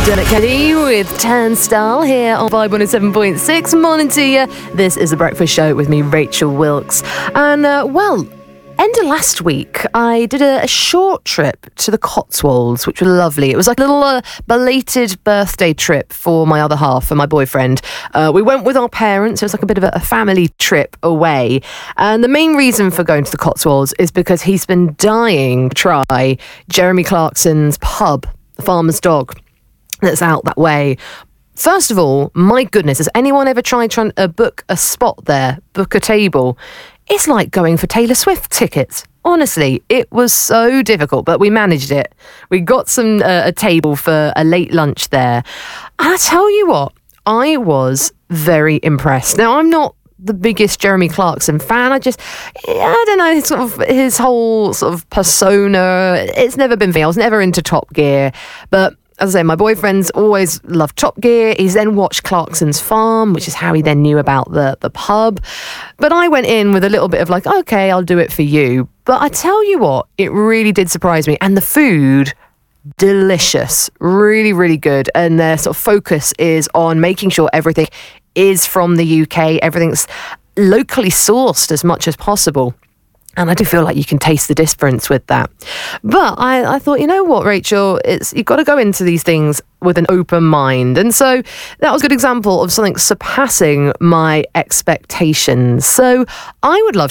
Derek Kennedy with Turnstile here on Vibe 107.6. Morning to you. This is The Breakfast Show with me, Rachel Wilkes. And, end of last week, I did a short trip to the Cotswolds, which was lovely. It was like a little belated birthday trip for my other half, for my boyfriend. We went with our parents. It was like a bit of a family trip away. And the main reason for going to the Cotswolds is because he's been dying to try Jeremy Clarkson's pub, The Farmer's Dog, that's out that way. First of all, my goodness, has anyone ever tried trying to book a spot there, book a table? It's like going for Taylor Swift tickets. Honestly, it was so difficult, but we managed it. We got a table for a late lunch there. And I tell you what, I was very impressed. Now, I'm not the biggest Jeremy Clarkson fan. I don't know, his whole sort of persona. It's never been me. I was never into Top Gear, but as I say, my boyfriend's always loved Top Gear. He's then watched Clarkson's Farm, which is how he then knew about the pub. But I went in with a little bit of like, okay, I'll do it for you. But I tell you what, it really did surprise me. And the food, delicious, really, really good. And their sort of focus is on making sure everything is from the UK, everything's locally sourced as much as possible. And I do feel like you can taste the difference with that. But I thought, you know what, Rachel, you've got to go into these things with an open mind. And so that was a good example of something surpassing my expectations. So I would love